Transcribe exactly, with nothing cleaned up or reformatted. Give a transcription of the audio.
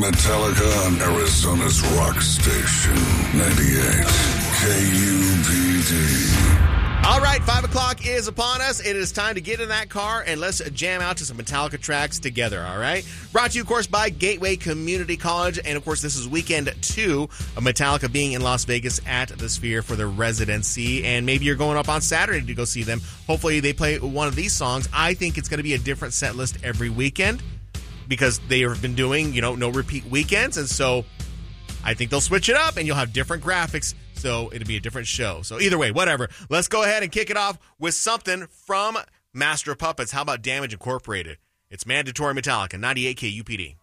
Metallica on Arizona's rock station, ninety-eight K U P D. All right, five o'clock is upon us. It is time to get in that car and let's jam out to some Metallica tracks together, all right? Brought to you, of course, by Gateway Community College. And, of course, this is weekend two of Metallica being in Las Vegas at the Sphere for their residency. And maybe you're going up on Saturday to go see them. Hopefully they play one of these songs. I think it's going to be a different set list every weekend because they have been doing, you know, no repeat weekends. And so I think they'll switch it up and you'll have different graphics. So it'll be a different show. So either way, whatever. Let's go ahead and kick it off with something from Master of Puppets. How about Damage Incorporated? It's mandatory Metallica, ninety-eight K U P D.